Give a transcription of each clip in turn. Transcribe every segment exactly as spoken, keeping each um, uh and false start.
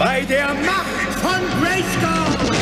Bei der Macht von Grayskull!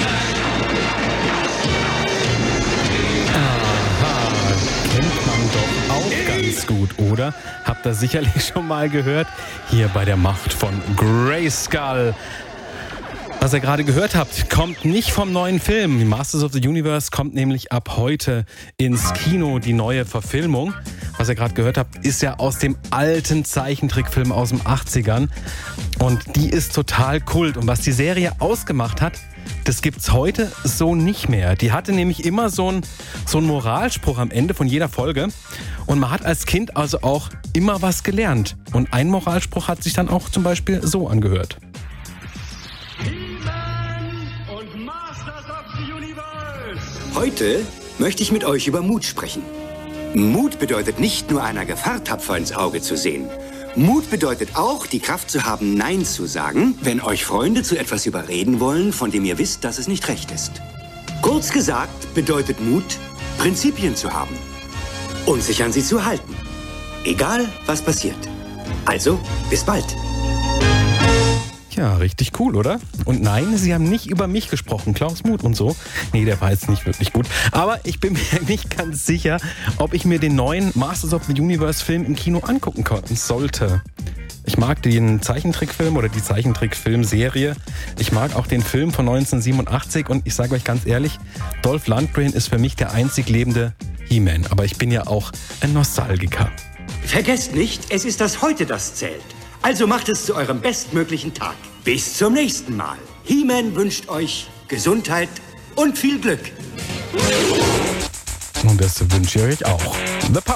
Aha, kennt man doch auch ganz gut, oder? Habt ihr sicherlich schon mal gehört? Hier bei der Macht von Grayskull. Was ihr gerade gehört habt, kommt nicht vom neuen Film. Masters of the Universe kommt nämlich ab heute ins Kino, die neue Verfilmung. Was ihr gerade gehört habt, ist ja aus dem alten Zeichentrickfilm aus den achtzigern. Und die ist total Kult. Und was die Serie ausgemacht hat, das gibt's heute so nicht mehr. Die hatte nämlich immer so einen so einen Moralspruch am Ende von jeder Folge. Und man hat als Kind also auch immer was gelernt. Und ein Moralspruch hat sich dann auch zum Beispiel so angehört. Heute möchte ich mit euch über Mut sprechen. Mut bedeutet nicht nur einer Gefahr tapfer ins Auge zu sehen. Mut bedeutet auch, die Kraft zu haben, Nein zu sagen, wenn euch Freunde zu etwas überreden wollen, von dem ihr wisst, dass es nicht recht ist. Kurz gesagt bedeutet Mut, Prinzipien zu haben und sich an sie zu halten. Egal, was passiert. Also, bis bald. Ja, richtig cool, oder? Und nein, sie haben nicht über mich gesprochen, Klaus Muth und so. Nee, der war jetzt nicht wirklich gut. Aber ich bin mir nicht ganz sicher, ob ich mir den neuen Masters of the Universe Film im Kino angucken sollte. Ich mag den Zeichentrickfilm oder die Zeichentrickfilmserie. Ich mag auch den Film von neunzehnhundertsiebenundachtzig und ich sage euch ganz ehrlich, Dolph Lundgren ist für mich der einzig lebende He-Man. Aber ich bin ja auch ein Nostalgiker. Vergesst nicht, es ist das Heute, das zählt. Also macht es zu eurem bestmöglichen Tag. Bis zum nächsten Mal. He-Man wünscht euch Gesundheit und viel Glück. Und das wünsche ich euch auch. The Power.